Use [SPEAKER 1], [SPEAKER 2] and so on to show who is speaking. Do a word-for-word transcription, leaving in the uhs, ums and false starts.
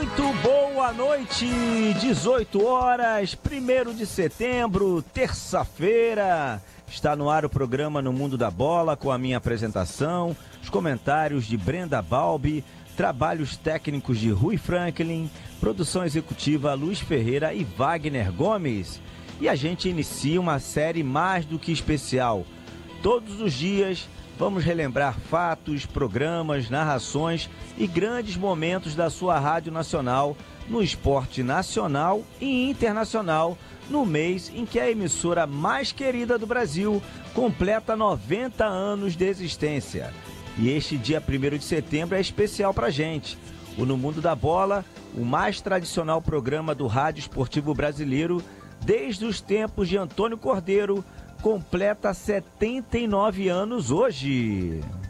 [SPEAKER 1] Muito boa noite, dezoito horas, primeiro de setembro, terça-feira. Está no ar o programa No Mundo da Bola, com a minha apresentação, os comentários de Brenda Balbi, trabalhos técnicos de Rui Franklin, produção executiva Luiz Ferreira e Wagner Gomes. E a gente inicia uma série mais do que especial. Todos os dias vamos relembrar fatos, programas, narrações e grandes momentos da sua Rádio Nacional no esporte nacional e internacional, no mês em que a emissora mais querida do Brasil completa noventa anos de existência. E este dia primeiro de setembro é especial pra gente. O No Mundo da Bola, o mais tradicional programa do rádio esportivo brasileiro, desde os tempos de Antônio Cordeiro, completa setenta e nove anos hoje.